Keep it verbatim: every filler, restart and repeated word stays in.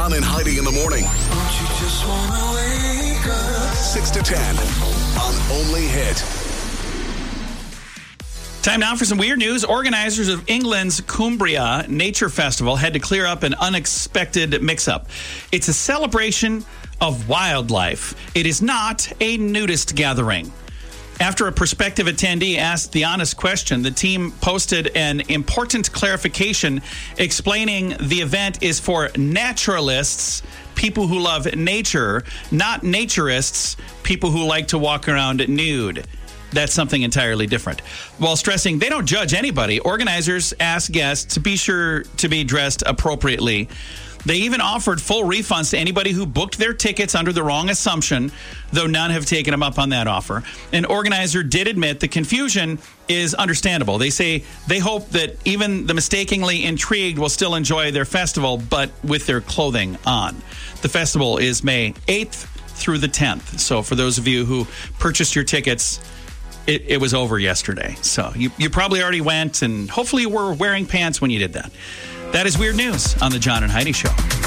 John and Heidi in the morning. Don't you just wanna wake up? six to ten on Only Hit. Time now for some weird news. Organizers of England's Cumbria Nature Festival had to clear up an unexpected mix-up. It's a celebration of wildlife. It is not a nudist gathering. After a prospective attendee asked the honest question, the team posted an important clarification explaining the event is for naturalists, people who love nature, not naturists, people who like to walk around nude. That's something entirely different. While stressing they don't judge anybody, organizers asked guests to be sure to be dressed appropriately. They even offered full refunds to anybody who booked their tickets under the wrong assumption, though none have taken them up on that offer. An organizer did admit the confusion is understandable. They say they hope that even the mistakenly intrigued will still enjoy their festival, but with their clothing on. The festival is May eighth through the tenth. So for those of you who purchased your tickets, It, it was over yesterday. So you, you probably already went, and hopefully you were wearing pants when you did that. That is weird news on the John and Heidi Show.